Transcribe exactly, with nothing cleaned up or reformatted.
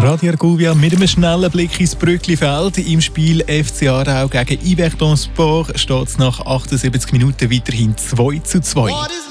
Radio Argovia mit einem schnellen Blick ins Brücklifeld. Im Spiel F C Aarau gegen Yverdon Sport steht es nach achtundsiebzig Minuten weiterhin zwei zu zwei.